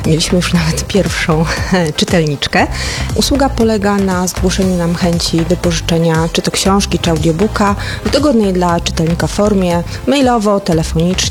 Mieliśmy już nawet pierwszą czytelniczkę. Usługa polega na zgłoszeniu nam chęci wypożyczenia czy to książki, czy audiobooka w dogodnej dla czytelnika formie, mailowo, telefonicznie,